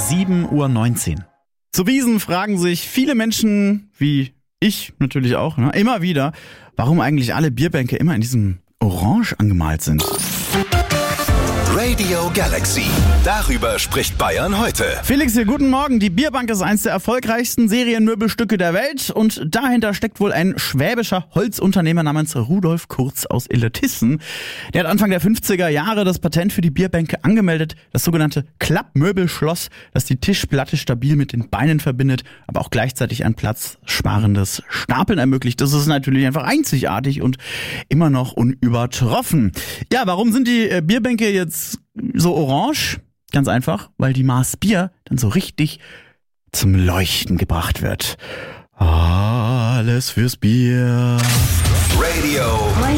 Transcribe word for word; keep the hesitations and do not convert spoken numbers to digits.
sieben Uhr neunzehn. Zu Wiesn fragen sich viele Menschen, wie ich natürlich auch, ne, immer wieder, warum eigentlich alle Bierbänke immer in diesem Orange angemalt sind. Radio Galaxy. Darüber spricht Bayern heute. Felix hier, guten Morgen. Die Bierbank ist eines der erfolgreichsten Serienmöbelstücke der Welt und dahinter steckt wohl ein schwäbischer Holzunternehmer namens Rudolf Kurz aus Illertissen. Der hat Anfang der fünfziger Jahre das Patent für die Bierbänke angemeldet, das sogenannte Klappmöbelschloss, das die Tischplatte stabil mit den Beinen verbindet, aber auch gleichzeitig ein platzsparendes Stapeln ermöglicht. Das ist natürlich einfach einzigartig und immer noch unübertroffen. Ja, warum sind die äh, Bierbänke jetzt so orange? Ganz einfach, weil die Maß Bier dann so richtig zum Leuchten gebracht wird. Alles fürs Bier. Radio